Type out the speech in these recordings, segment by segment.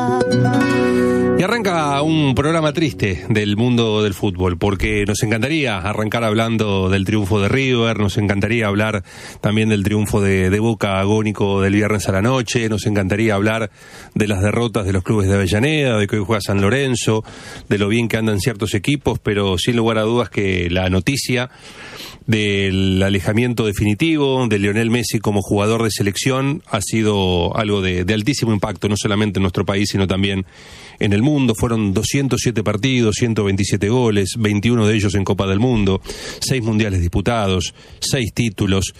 Y arranca un programa triste del mundo del fútbol, porque nos encantaría arrancar hablando del triunfo de River, nos encantaría hablar también del triunfo de Boca agónico del viernes a la noche, nos encantaría hablar de las derrotas de los clubes de Avellaneda, de que hoy juega San Lorenzo, de lo bien que andan ciertos equipos, pero sin lugar a dudas que la noticia del alejamiento definitivo de Lionel Messi como jugador de selección ha sido algo de altísimo impacto, no solamente en nuestro país, sino también en el mundo. Fueron 207 partidos, 127 goles, 21 de ellos en Copa del Mundo, 6 mundiales disputados, 6 títulos,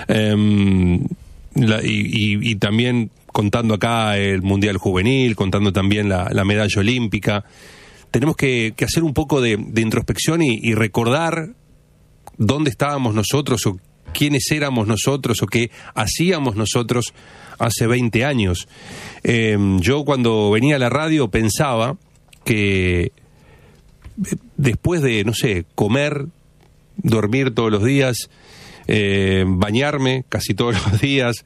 y también contando acá el Mundial Juvenil, contando también la medalla olímpica. Tenemos que hacer un poco de introspección y recordar dónde estábamos nosotros, o quiénes éramos nosotros, o qué hacíamos nosotros hace 20 años. Yo cuando venía a la radio pensaba que después de, no sé, comer, dormir todos los días, bañarme casi todos los días,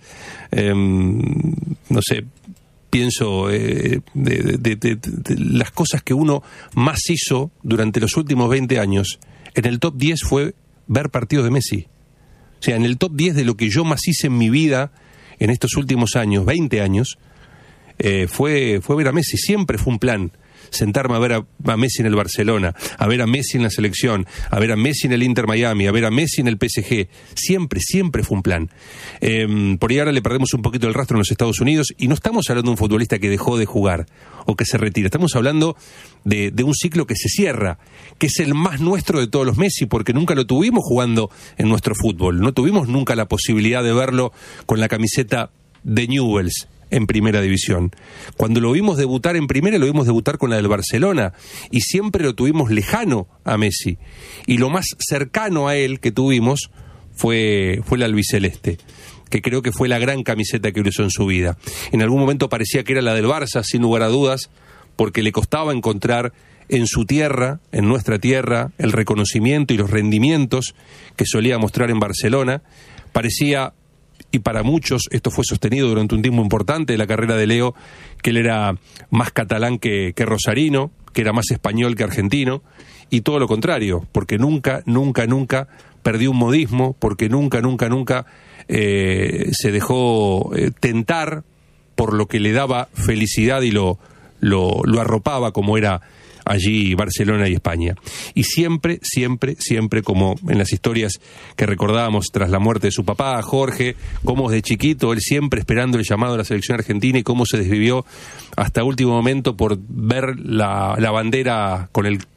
no sé, pienso de las cosas que uno más hizo durante los últimos 20 años, en el top 10 fue ver partidos de Messi. O sea, en el top 10 de lo que yo más hice en mi vida en estos últimos años, 20 años, fue ver a Messi. Siempre fue un plan sentarme a ver a Messi en el Barcelona, a ver a Messi en la selección, a ver a Messi en el Inter Miami, a ver a Messi en el PSG. Siempre fue un plan. Por ahí ahora le perdemos un poquito el rastro en los Estados Unidos, y no estamos hablando de un futbolista que dejó de jugar o que se retira. Estamos hablando de un ciclo que se cierra, que es el más nuestro de todos los Messi, porque nunca lo tuvimos jugando en nuestro fútbol. No tuvimos nunca la posibilidad de verlo con la camiseta de Newell's en primera división. Cuando lo vimos debutar en primera, lo vimos debutar con la del Barcelona, y siempre lo tuvimos lejano a Messi, y lo más cercano a él que tuvimos fue la albiceleste, que creo que fue la gran camiseta que usó en su vida. En algún momento parecía que era la del Barça, sin lugar a dudas, porque le costaba encontrar en su tierra, en nuestra tierra, el reconocimiento y los rendimientos que solía mostrar en Barcelona. Parecía, y para muchos esto fue sostenido durante un tiempo importante de la carrera de Leo, que él era más catalán que rosarino, que era más español que argentino, y todo lo contrario, porque nunca perdió un modismo, porque nunca se dejó tentar por lo que le daba felicidad y lo arropaba, como era allí Barcelona y España. Y siempre, como en las historias que recordábamos tras la muerte de su papá, Jorge, como desde chiquito, él siempre esperando el llamado de la selección argentina, y cómo se desvivió hasta último momento por ver la bandera con el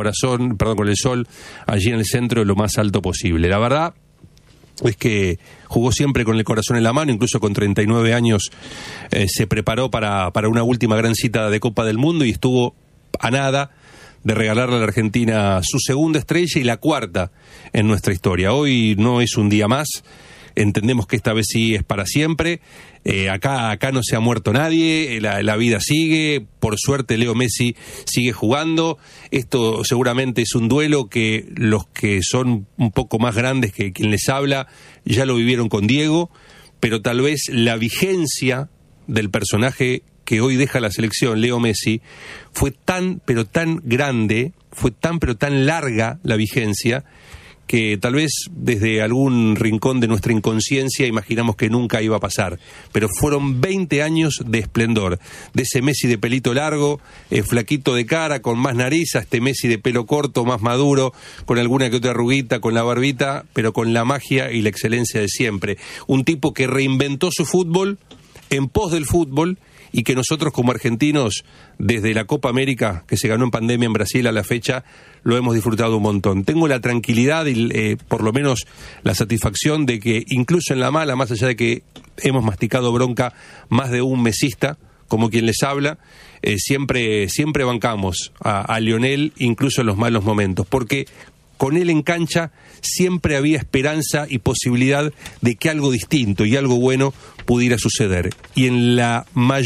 sol allí en el centro lo más alto posible. La verdad es que jugó siempre con el corazón en la mano, incluso con 39 años se preparó para una última gran cita de Copa del Mundo, y estuvo a nada de regalarle a la Argentina su segunda estrella y la cuarta en nuestra historia. Hoy no es un día más, entendemos que esta vez sí es para siempre. Acá no se ha muerto nadie, la vida sigue, por suerte Leo Messi sigue jugando. Esto seguramente es un duelo que los que son un poco más grandes que quien les habla ya lo vivieron con Diego, pero tal vez la vigencia del personaje que hoy deja la selección, Leo Messi, fue tan grande, fue tan larga la vigencia, que tal vez desde algún rincón de nuestra inconsciencia imaginamos que nunca iba a pasar. Pero fueron 20 años de esplendor, de ese Messi de pelito largo, flaquito de cara, con más nariz, a este Messi de pelo corto, más maduro, con alguna que otra arruguita, con la barbita, pero con la magia y la excelencia de siempre. Un tipo que reinventó su fútbol en pos del fútbol, y que nosotros como argentinos, desde la Copa América que se ganó en pandemia en Brasil a la fecha, lo hemos disfrutado un montón. Tengo la tranquilidad y por lo menos la satisfacción de que incluso en la mala, más allá de que hemos masticado bronca más de un mesista, como quien les habla, siempre bancamos a Lionel, incluso en los malos momentos, porque con él en cancha siempre había esperanza y posibilidad de que algo distinto y algo bueno pudiera suceder. Y en la mayor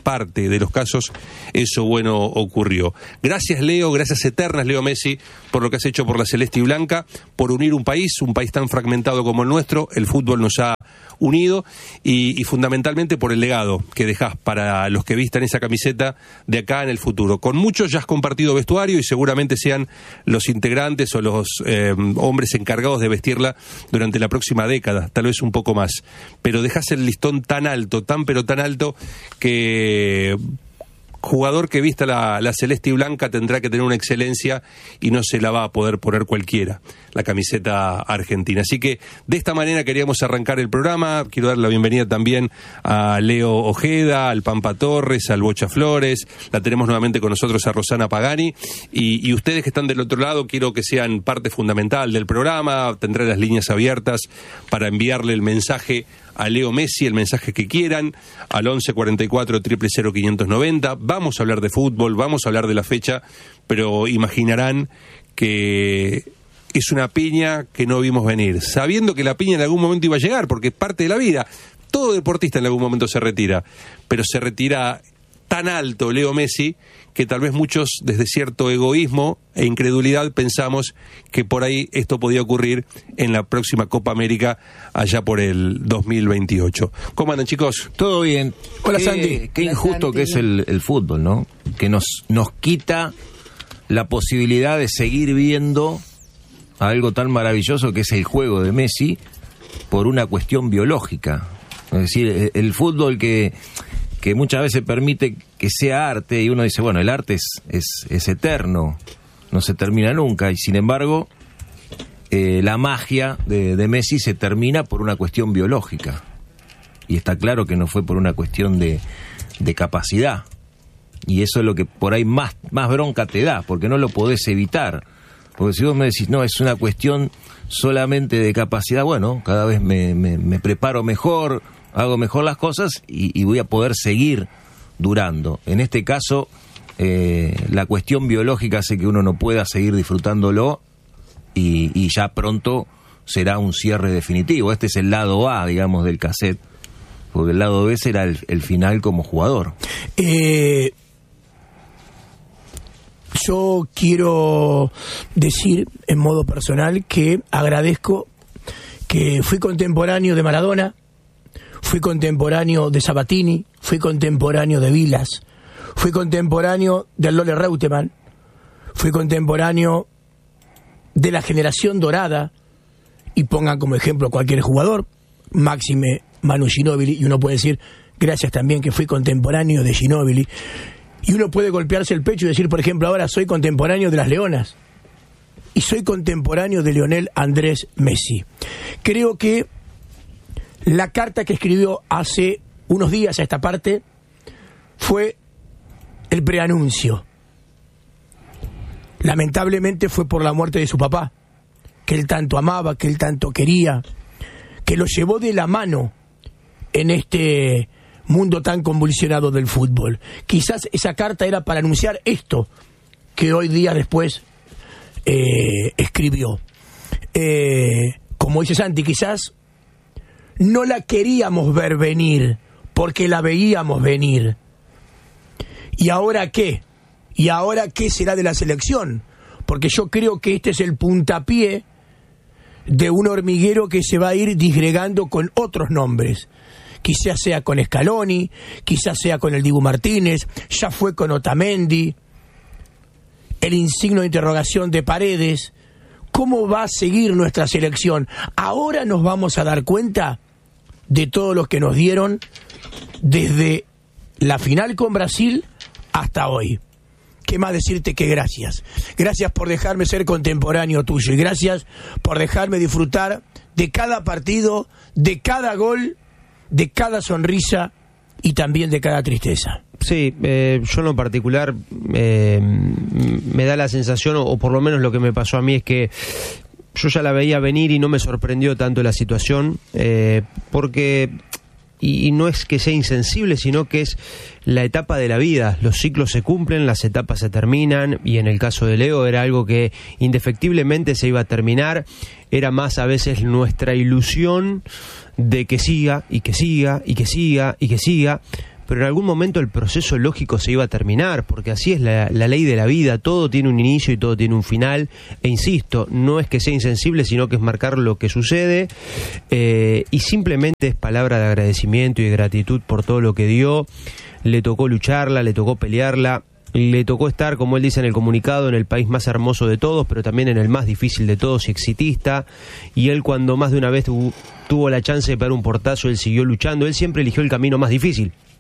parte de los casos eso bueno ocurrió. Gracias, Leo, gracias eternas, Leo Messi, por lo que has hecho por la Celeste y Blanca, por unir un país tan fragmentado como el nuestro. El fútbol nos ha unido y fundamentalmente por el legado que dejás para los que vistan esa camiseta de acá en el futuro. Con muchos ya has compartido vestuario y seguramente sean los integrantes o los hombres encargados de vestirla durante la próxima década, tal vez un poco más. Pero dejás el listón tan alto, tan alto, que jugador que vista la Celeste y Blanca tendrá que tener una excelencia y no se la va a poder poner cualquiera, la camiseta argentina. Así que de esta manera queríamos arrancar el programa. Quiero dar la bienvenida también a Leo Ojeda, al Pampa Torres, al Bocha Flores. La tenemos nuevamente con nosotros a Rosana Pagani. Y ustedes que están del otro lado, quiero que sean parte fundamental del programa. Tendré las líneas abiertas para enviarle el mensaje a Leo Messi, el mensaje que quieran, al 11 44 000 590. Vamos a hablar de fútbol, vamos a hablar de la fecha, pero imaginarán que es una piña que no vimos venir, sabiendo que la piña en algún momento iba a llegar, porque es parte de la vida. Todo deportista en algún momento se retira, pero se retira tan alto Leo Messi que tal vez muchos, desde cierto egoísmo e incredulidad, pensamos que por ahí esto podía ocurrir en la próxima Copa América allá por el 2028. ¿Cómo andan, chicos? Todo bien. Hola, Santi. Qué injusto que es el fútbol, ¿no? Que nos quita la posibilidad de seguir viendo algo tan maravilloso que es el juego de Messi por una cuestión biológica. Es decir, el fútbol que muchas veces permite que sea arte, y uno dice, bueno, el arte es eterno, no se termina nunca, y sin embargo la magia de Messi se termina por una cuestión biológica, y está claro que no fue por una cuestión de capacidad, y eso es lo que por ahí más bronca te da, porque no lo podés evitar, porque si vos me decís, no, es una cuestión solamente de capacidad, bueno, cada vez me preparo mejor, hago mejor las cosas y voy a poder seguir durando. En este caso, la cuestión biológica hace que uno no pueda seguir disfrutándolo y ya pronto será un cierre definitivo. Este es el lado A, digamos, del cassette, porque el lado B será el final como jugador. Yo quiero decir en modo personal que agradezco que fui contemporáneo de Maradona, fui contemporáneo de Sabatini, fui contemporáneo de Vilas, fui contemporáneo de Lothar Reutemann, fui contemporáneo de la generación dorada, y pongan como ejemplo cualquier jugador, máxime Manu Ginóbili, y uno puede decir, gracias también que fui contemporáneo de Ginóbili, y uno puede golpearse el pecho y decir, por ejemplo, ahora soy contemporáneo de las Leonas, y soy contemporáneo de Lionel Andrés Messi. Creo que la carta que escribió hace unos días a esta parte fue el preanuncio. Lamentablemente fue por la muerte de su papá, que él tanto amaba, que él tanto quería, que lo llevó de la mano en este mundo tan convulsionado del fútbol. Quizás esa carta era para anunciar esto que hoy día después escribió. Como dice Santi, quizás no la queríamos ver venir, porque la veíamos venir. ¿Y ahora qué? ¿Y ahora qué será de la selección? Porque yo creo que este es el puntapié de un hormiguero que se va a ir disgregando con otros nombres. Quizás sea con Scaloni, quizás sea con el Dibu Martínez, ya fue con Otamendi, el insigno de interrogación de Paredes. ¿Cómo va a seguir nuestra selección? Ahora nos vamos a dar cuenta de todo lo que nos dieron desde la final con Brasil hasta hoy. ¿Qué más decirte que gracias? Gracias por dejarme ser contemporáneo tuyo y gracias por dejarme disfrutar de cada partido, de cada gol, de cada sonrisa y también de cada tristeza. Sí, yo en lo particular me da la sensación, o por lo menos lo que me pasó a mí es que yo ya la veía venir y no me sorprendió tanto la situación, porque, y no es que sea insensible, sino que es la etapa de la vida. Los ciclos se cumplen, las etapas se terminan, y en el caso de Leo era algo que indefectiblemente se iba a terminar. Era más a veces nuestra ilusión de que siga, y que siga, y que siga, y que siga. pero en algún momento el proceso lógico se iba a terminar, porque así es la ley de la vida, todo tiene un inicio y todo tiene un final, e insisto, no es que sea insensible, sino que es marcar lo que sucede, y simplemente es palabra de agradecimiento y de gratitud por todo lo que dio. Le tocó lucharla, le tocó pelearla, le tocó estar, como él dice en el comunicado, en el país más hermoso de todos, pero también en el más difícil de todos y exitista, y él, cuando más de una vez tuvo la chance de pegar un portazo, él siguió luchando. Él siempre eligió el camino más difícil,